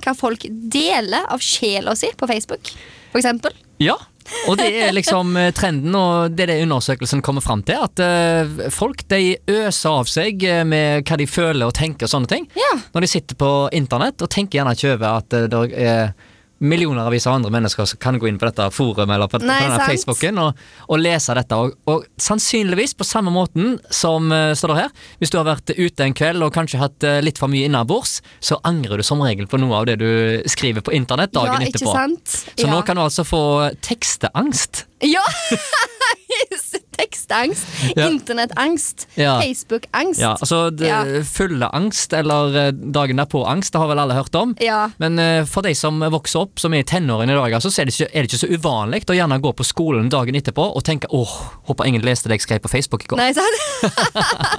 hva folk deler av sjela si på Facebook, for eksempel. Ja, og det liksom trenden, og det undersøkelsen kommer frem til, at folk de øser av seg med hva de føler og tenker og sånne ting. Ja. Når de sitter på internett og tenker gjerne ikke over at det er millioner av andre mennesker som kan gå inn på dette forum eller på denne Facebooken og lese dette, og sannsynligvis på samme måten som står det her, hvis du har vært ute en kveld og kanskje hatt litt for mye innabords, så angrer du som regel på noe av det du skriver på internett dagen etterpå. Ja, ikke sant? Så nå kan du altså få teksteangst. Ja, tekstangst, internettangst, Facebook-angst. Ja, altså fulle angst, eller dagen der på angst, det har vel alle hørt om. Ja. Men for de som vokser opp, som er i tenåren i dag, altså, så er det ikke så uvanlig å gjerne gå på skolen dagen etterpå og tenke, håper ingen leste det jeg skrev på Facebook i går. Nei, sant?